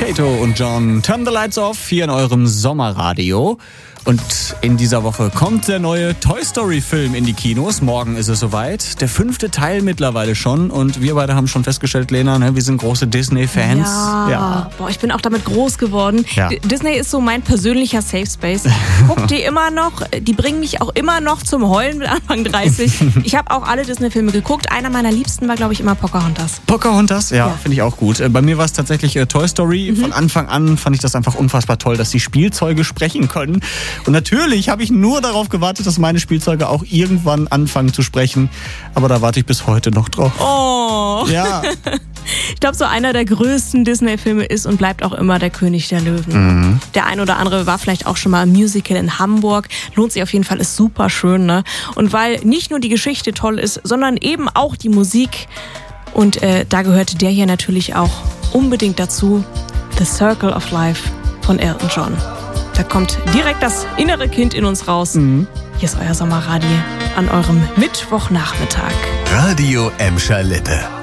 Kato und John, Turn the Lights Off hier in eurem Sommerradio. Und in dieser Woche kommt der neue Toy Story Film in die Kinos. Morgen ist es soweit. Der 5. Teil mittlerweile schon. Und wir beide haben schon festgestellt, Lena, wir sind große Disney-Fans. Ja. Boah, ich bin auch damit groß geworden. Ja. Disney ist so mein persönlicher Safe Space. Guck die immer noch. Die bringen mich auch immer noch zum Heulen mit Anfang 30. Ich habe auch alle Disney-Filme geguckt. Einer meiner liebsten war, glaube ich, immer Pocahontas. Pocahontas, ja. Finde ich auch gut. Bei mir war es tatsächlich Toy Story. Von Anfang an fand ich das einfach unfassbar toll, dass die Spielzeuge sprechen können. Und natürlich habe ich nur darauf gewartet, dass meine Spielzeuge auch irgendwann anfangen zu sprechen. Aber da warte ich bis heute noch drauf. Oh. Ja. Ich glaube, so einer der größten Disney-Filme ist und bleibt auch immer der König der Löwen. Der ein oder andere war vielleicht auch schon mal im Musical in Hamburg. Lohnt sich auf jeden Fall, ist super schön, ne? Und weil nicht nur die Geschichte toll ist, sondern eben auch die Musik. Und da gehörte der hier natürlich auch unbedingt dazu. The Circle of Life von Elton John. Da kommt direkt das innere Kind in uns raus. Hier ist euer Sommerradio an eurem Mittwochnachmittag. Radio Emscher Lippe.